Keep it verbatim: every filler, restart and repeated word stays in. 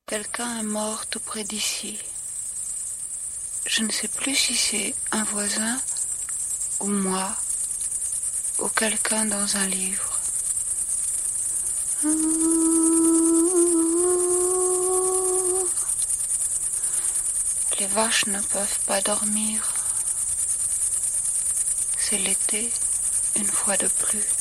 Quelqu'un est mort tout près d'ici. Je ne sais plus si c'est un voisin ou moi ou quelqu'un dans un livre. Les vaches ne peuvent pas dormir. C'est l'été, une fois de plus.